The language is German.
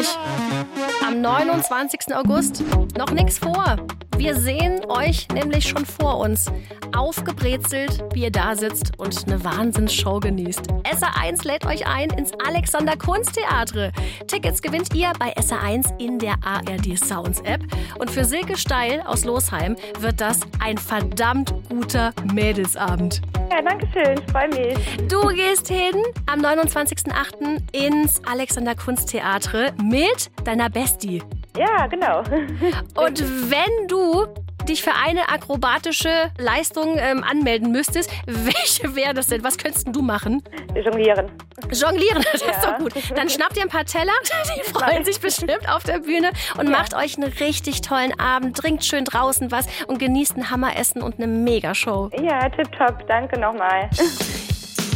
nämlich am 29. August. Noch nichts vor. Wir sehen euch nämlich schon vor uns. Aufgebrezelt, wie ihr da sitzt und eine Wahnsinnsshow genießt. SA1 lädt euch ein ins Alexander Kunsttheater. Tickets gewinnt ihr bei SA1 in der ARD Sounds App. Und für Silke Steil aus Losheim wird das ein verdammt guter Mädelsabend. Ja, danke schön, ich freue mich. Du gehst hin am 29.08. ins Alexander Kunsttheater mit deiner Bestie. Ja, genau. Und wenn du dich für eine akrobatische Leistung anmelden müsstest, welche wäre das denn? Was könntest du machen? Jonglieren. Jonglieren, das ist doch gut. Dann schnappt ihr ein paar Teller, die freuen sich bestimmt auf der Bühne und macht euch einen richtig tollen Abend, trinkt schön draußen was und genießt ein Hammeressen und eine Megashow. Ja, tipptopp, danke nochmal.